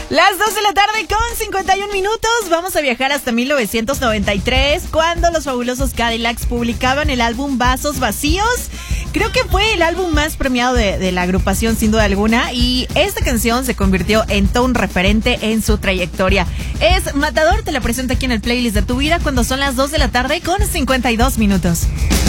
Las 2 de la tarde con 51 minutos. Vamos a viajar hasta 1993, cuando los fabulosos Cadillacs publicaban el álbum Vasos Vacíos. Creo que fue el álbum más premiado de la agrupación, sin duda alguna. Y esta canción se convirtió en todo un referente en su trayectoria. Es Matador, te la presento aquí en el playlist de tu vida cuando son las 2 de la tarde con 52 minutos.